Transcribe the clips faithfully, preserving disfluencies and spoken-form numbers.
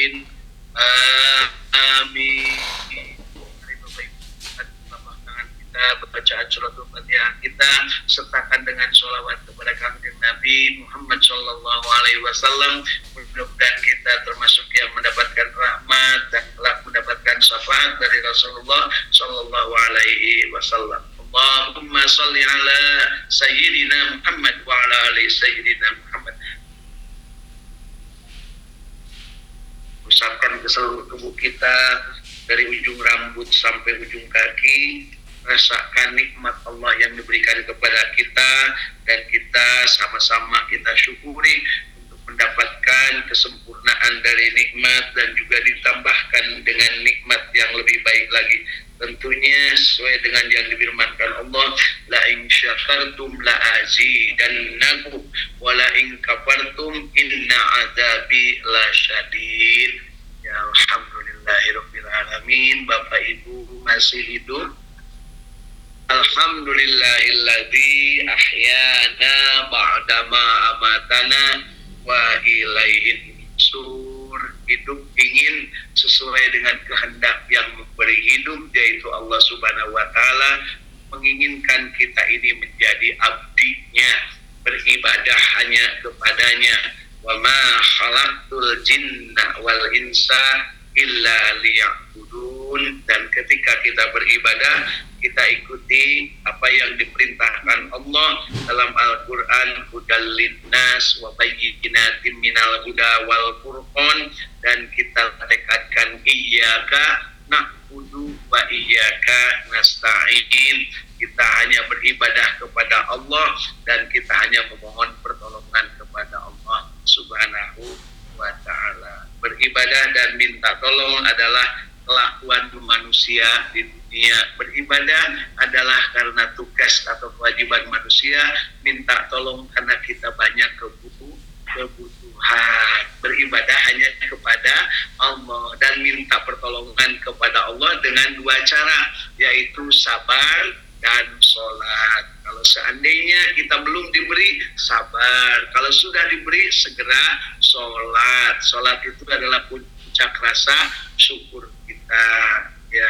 Amin. Amin. Mari Bapak Ibu telapak tangan kita, bacaan suratul Fatihah kita sertakan dengan sholawat kepada Kanjeng Nabi Muhammad Shallallahu Alaihi Wasallam. Mudah-mudahan kita termasuk yang mendapatkan rahmat dan telah mendapatkan syafaat dari Rasulullah Shallallahu Alaihi Wasallam. Allahumma salli ala Sayyidina Muhammad wa ala ali Sayyidina Muhammad. Usapkan ke seluruh tubuh kita dari ujung rambut sampai ujung kaki. Rasakan nikmat Allah yang diberikan kepada kita, dan kita sama-sama kita syukuri untuk mendapatkan kesempurnaan dari nikmat dan juga ditambahkan dengan nikmat yang lebih baik lagi. Tentunya sesuai dengan yang difirmankan Allah, la in syakartum la azidannakum wa la in kafartum inna adzabi lasyadid. Ya alhamdulillahirabbil alamin. Bapak Ibu masih hidup? Alhamdulillahilladzi ahyana ba'dama amatana wa ilaihin nusyur. Hidup ingin sesuai dengan kehendak yang memberi hidup, yaitu Allah Subhanahu wa Ta'ala, menginginkan kita ini menjadi abdinya, beribadah hanya kepadanya. Wa ma khalaqtul jinna wal insa illa liya'budun. Dan ketika kita beribadah, kita ikuti apa yang diperintahkan Allah dalam Al-Quran, hudal linnas wa bayyinatin minal huda wal furqan, dan kita tekadkan iyyaka na'budu wa iyyaka nasta'in. Kita hanya beribadah kepada Allah dan kita hanya memohon pertolongan kepada Allah Subhanahu wa Ta'ala. Beribadah dan minta tolong adalah kelakuan manusia di dunia. Beribadah adalah karena tugas atau kewajiban manusia. Minta tolong karena kita banyak kebutuh, kebutuhan. Beribadah hanya kepada Allah dan minta pertolongan kepada Allah dengan dua cara, yaitu sabar dan sholat. Kalau seandainya kita belum diberi, sabar. Kalau sudah diberi, segera sholat. Sholat itu adalah puncak rasa syukur kita. Ya,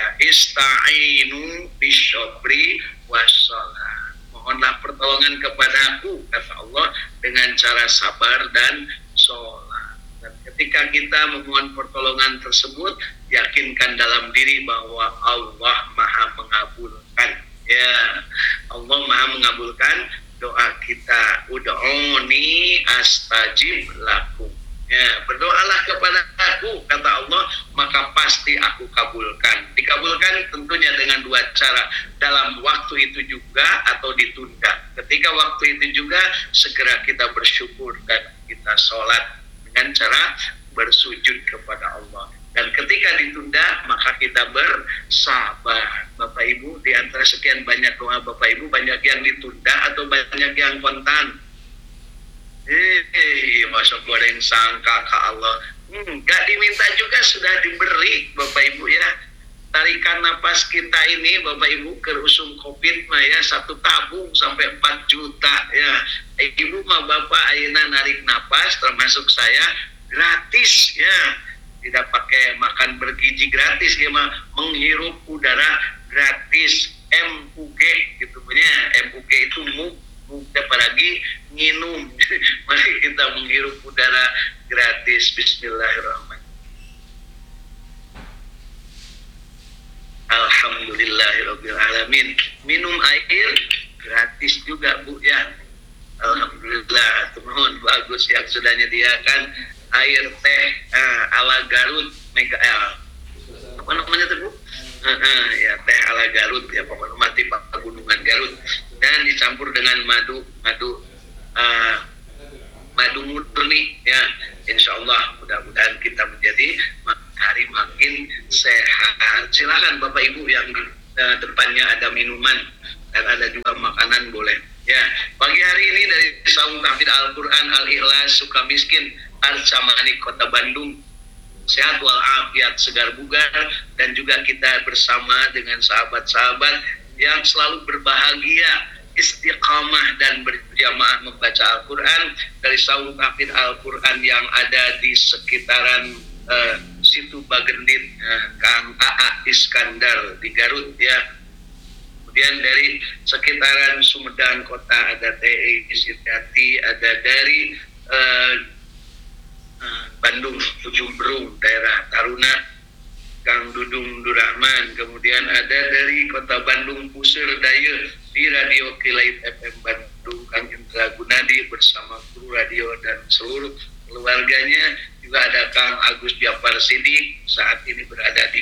ista'inu bisyabri wassalat. Mohonlah pertolongan kepadaku, kata Allah, dengan cara sabar dan sholat. Dan ketika kita memohon pertolongan tersebut, yakinkan dalam diri bahwa Allah Maha mengabulkan. Ya, Allah Maha mengabulkan doa kita. Ud'uni astajib lakum. Ya, berdoalah kepada aku, kata Allah, maka pasti aku kabulkan. Dikabulkan tentunya dengan dua cara, dalam waktu itu juga atau ditunda. Ketika waktu itu juga, segera kita bersyukur dan kita sholat dengan cara bersujud kepada Allah. Dan ketika ditunda, maka kita bersabar. Bapak Ibu, di antara sekian banyak doa Bapak Ibu, banyak yang ditunda atau banyak yang kontan? Eh, masuk goreng sangka ke Allah. Enggak diminta juga, sudah diberi Bapak Ibu ya. Tarikan napas kita ini Bapak Ibu ke usung COVID mah ya, satu tabung sampai empat juta ya. Ibu mah Bapak ayeuna narik napas termasuk saya gratis ya. Tidak pakai makan bergizi gratis ya mah, menghirup udara gratis. M U G gitu punya. M U G itu mu apalagi minum. Mari kita menghirup udara gratis. Bismillahirrahmanirrahim. Alhamdulillahirabbil alamin. Minum air gratis juga Bu ya. Alhamdulillah, mohon bagus yang sudah menyediakan air teh uh, ala Garut mega eh, apa namanya tuh Bu? Uh, uh, ya teh ala Garut ya, pokoknya mati pegunungan Garut, dan dicampur dengan madu madu uh, madu murni ya. Insya Allah mudah-mudahan kita menjadi hari makin sehat. Silakan Bapak Ibu yang di uh, depannya ada minuman dan ada juga makanan boleh ya. Pagi hari ini dari Saung Tahfidz Al-Quran Al-Ikhlas Sukamiskin Arcamani Kota Bandung, sehat walafiat, segar bugar, dan juga kita bersama dengan sahabat-sahabat yang selalu berbahagia, istiqamah dan berjamaah membaca Al-Quran dari Saung Tahfidz Al-Quran yang ada di sekitaran uh, Bagendit, nah, Kang A A Iskandar di Garut ya. Kemudian dari sekitaran Sumedang Kota ada T E Isiati, ada dari uh, uh, Bandung Ujung Berung daerah Taruna Kang Dudung Durahman. Kemudian ada dari Kota Bandung Puseur Daya di Radio Kilait F M Bandung Kang Indra Gunadi bersama kru radio dan seluruh keluarganya. Juga ada Kang Agus Jafar Sidik saat ini berada di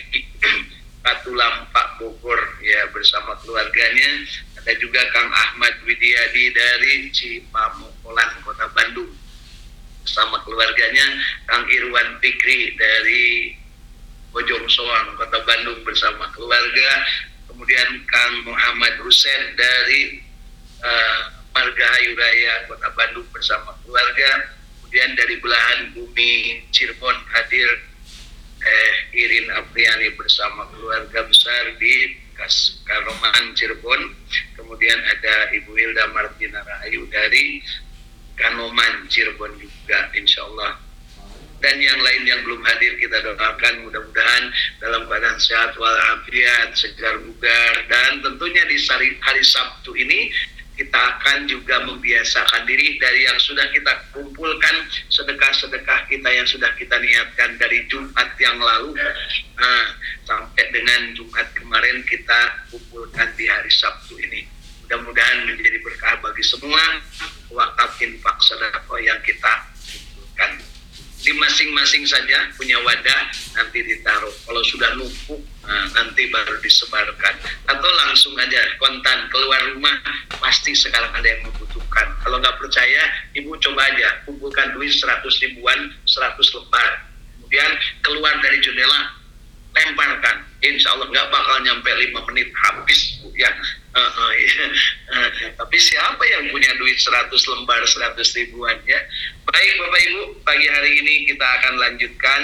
Katulampak Bogor ya bersama keluarganya. Ada juga Kang Ahmad Widiadi dari Cipamokolan Kota Bandung bersama keluarganya. Kang Irwan Fikri dari Bojong Soang Kota Bandung bersama keluarga. Kemudian Kang Muhammad Husen dari uh, Margahayu Raya Kota Bandung bersama keluarga. Kemudian dari belahan bumi Cirebon hadir Eh, Irin Apriani bersama keluarga besar di Kas Karoman Cirebon. Kemudian ada Ibu Hilda Martina Rahayu dari Kanoman Cirebon juga insya Allah. Dan yang lain yang belum hadir kita doakan mudah-mudahan dalam keadaan sehat walafiat, segar bugar. Dan tentunya di hari, hari Sabtu ini kita akan juga membiasakan diri dari yang sudah kita kumpulkan, sedekah-sedekah kita yang sudah kita niatkan dari Jumat yang lalu, nah, sampai dengan Jumat kemarin kita kumpulkan di hari Sabtu ini. Mudah-mudahan menjadi berkah bagi semua wakaf infak sedekah yang kita kumpulkan. Di masing-masing saja punya wadah, nanti ditaruh. Kalau sudah numpuk, nah, nanti baru disebarkan. Atau langsung aja kontan keluar rumah, pasti sekarang ada yang membutuhkan. Kalau nggak percaya, ibu coba aja kumpulkan duit seratus ribuan, seratus lembar. Kemudian keluar dari jendela, lemparkan. Insya Allah nggak bakal nyampe lima menit habis, Bu, ya. Uh, uh, iya. uh, tapi siapa yang punya duit seratus lembar, seratus ribuan ya? Baik Bapak Ibu, pagi hari ini kita akan lanjutkan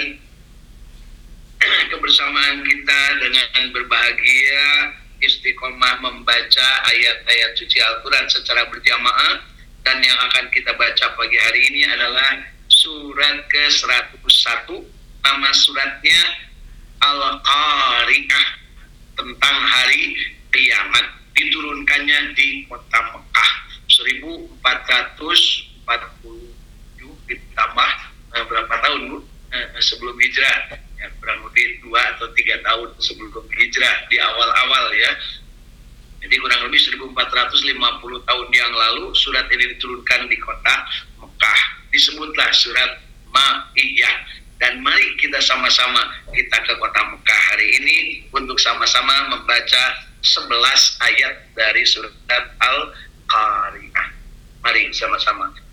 kebersamaan kita dengan berbahagia istiqomah membaca ayat-ayat suci Al-Quran secara berjamaah. Dan yang akan kita baca pagi hari ini adalah surat ke seratus satu. Nama suratnya Al-Qari'ah, tentang hari kiamat. Diturunkannya di kota Mekah seribu empat ratus empat puluh tujuh ditambah eh, berapa tahun Bu? Eh, sebelum hijrah ya, kurang lebih dua atau tiga tahun sebelum hijrah di awal-awal ya. Jadi kurang lebih seribu empat ratus lima puluh tahun yang lalu surat ini diturunkan di kota Mekah. Disebutlah surat Makkiyah. Dan mari kita sama-sama kita ke kota Mekah hari ini untuk sama-sama membaca sebelas ayat dari surat Al-Qari'ah. Mari sama-sama.